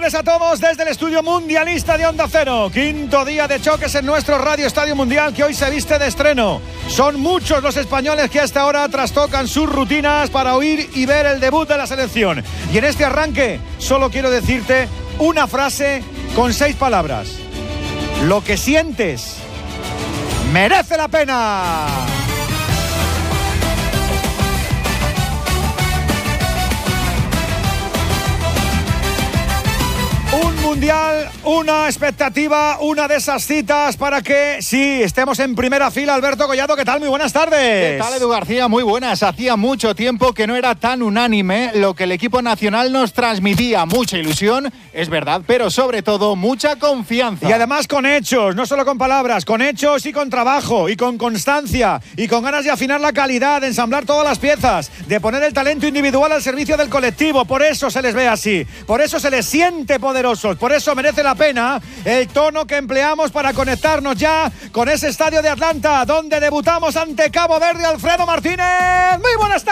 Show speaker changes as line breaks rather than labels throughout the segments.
Saludándoles a todos desde el estudio mundialista de Onda Cero. Quinto día de choques en nuestro Radio Estadio Mundial, que hoy se viste de estreno. Son muchos los españoles que hasta ahora trastocan sus rutinas para oír y ver el debut de la selección. Y en este arranque solo quiero decirte una frase con 6 palabras. Lo que sientes merece la pena. Un mundial, una expectativa, una de esas citas para que sí, estemos en primera fila. Alberto Collado, ¿qué tal? Muy buenas tardes.
¿Qué tal, Edu García? Muy buenas. Hacía mucho tiempo que no era tan unánime lo que el equipo nacional nos transmitía. Mucha ilusión, es verdad, pero sobre todo mucha confianza.
Y además con hechos, no solo con palabras, con hechos y con trabajo y con constancia y con ganas de afinar la calidad, de ensamblar todas las piezas, de poner el talento individual al servicio del colectivo. Por eso se les ve así, por eso se les siente poderosos. Por eso merece la pena el tono que empleamos para conectarnos ya con ese estadio de Atlanta, donde debutamos ante Cabo Verde. Alfredo Martínez, muy buenas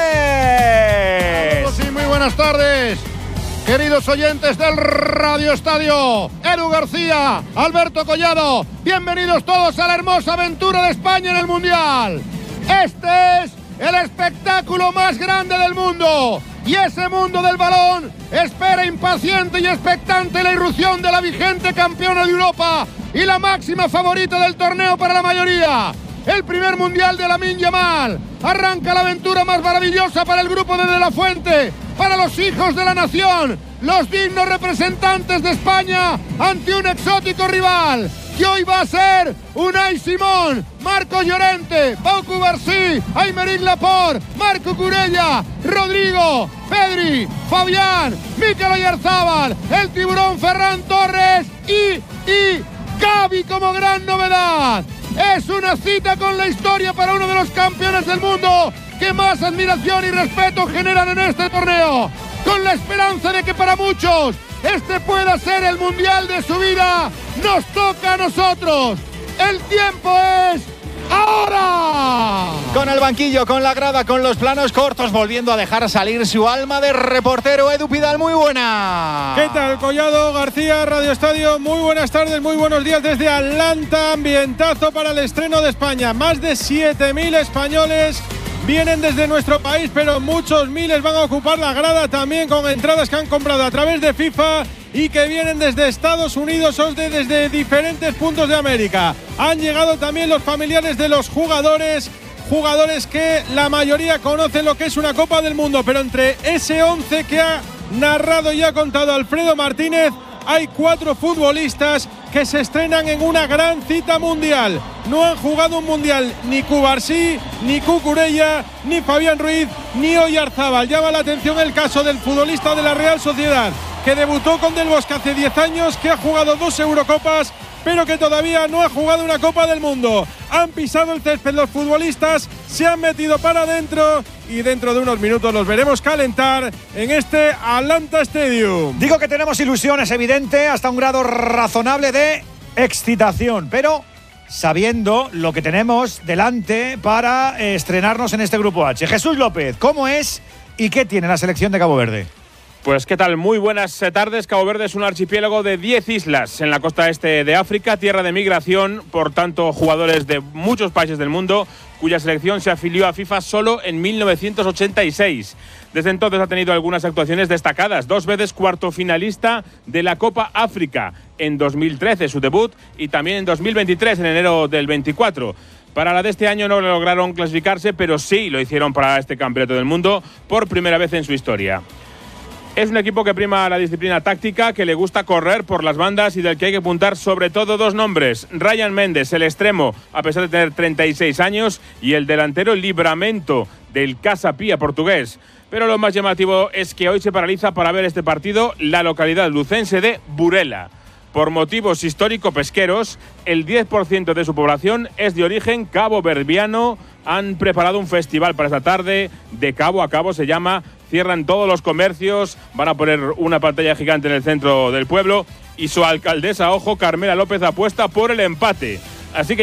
tardes.
Sí, muy buenas tardes, queridos oyentes del Radio Estadio. Edu García, Alberto Collado, bienvenidos todos a la hermosa aventura de España en el Mundial. Este es el espectáculo más grande del mundo. Y ese mundo del balón espera impaciente y expectante la irrupción de la vigente campeona de Europa y la máxima favorita del torneo para la mayoría. El primer mundial de Lamine Yamal. Arranca la aventura más maravillosa para el grupo de la Fuente, para los hijos de la nación, los dignos representantes de España ante un exótico rival, que hoy va a ser Unai Simón, Marco Llorente, Pau Cubarsí, Aymeric Laporte, Marco Curella, Rodrigo, Pedri, Fabián, Mikel Oyarzabal, el tiburón Ferran Torres y Gavi como gran novedad. Es una cita con la historia para uno de los campeones del mundo que más admiración y respeto generan en este torneo, con la esperanza de que para muchos este pueda ser el mundial de su vida. Nos toca a nosotros. El tiempo es ahora.
Con el banquillo, con la grada, con los planos cortos, volviendo a dejar salir su alma de reportero. Edu Pidal, muy buena.
¿Qué tal, Collado, García, Radio Estadio? Muy buenas tardes, muy buenos días desde Atlanta. Ambientazo para el estreno de España. Más de 7.000 españoles vienen desde nuestro país, pero muchos miles van a ocupar la grada también, con entradas que han comprado a través de FIFA y que vienen desde Estados Unidos o desde diferentes puntos de América. Han llegado también los familiares de los jugadores que la mayoría conocen lo que es una Copa del Mundo, pero entre ese 11 que ha narrado y ha contado Alfredo Martínez, hay 4 futbolistas que se estrenan en una gran cita mundial. No han jugado un mundial ni Cubarsí, ni Cucurella, ni Fabián Ruiz, ni Oyarzabal. Llama la atención el caso del futbolista de la Real Sociedad, que debutó con Del Bosque hace 10 años, que ha jugado 2 Eurocopas, pero que todavía no ha jugado una Copa del Mundo. Han pisado el césped los futbolistas, se han metido para adentro y dentro de unos minutos los veremos calentar en este Atlanta Stadium.
Digo que tenemos ilusiones, evidente, hasta un grado razonable de excitación, pero sabiendo lo que tenemos delante para estrenarnos en este Grupo H. Jesús López, ¿cómo es y qué tiene la selección de Cabo Verde?
Pues qué tal, muy buenas tardes. Cabo Verde es un archipiélago de 10 islas en la costa este de África, tierra de migración, por tanto jugadores de muchos países del mundo, cuya selección se afilió a FIFA solo en 1986. Desde entonces ha tenido algunas actuaciones destacadas, 2 veces cuarto finalista de la Copa África, en 2013 su debut y también en 2023, en enero del 24. Para la de este año no lograron clasificarse, pero sí lo hicieron para este Campeonato del Mundo por primera vez en su historia. Es un equipo que prima la disciplina táctica, que le gusta correr por las bandas y del que hay que apuntar sobre todo 2 nombres. Ryan Méndez, el extremo, a pesar de tener 36 años, y el delantero Livramento, del Casa Pia portugués. Pero lo más llamativo es que hoy se paraliza para ver este partido la localidad lucense de Burela. Por motivos histórico-pesqueros, el 10% de su población es de origen caboverdiano. Han preparado un festival para esta tarde, de cabo a cabo se llama. Cierran todos los comercios, van a poner una pantalla gigante en el centro del pueblo y su alcaldesa, ojo, Carmela López, apuesta por el empate. Así que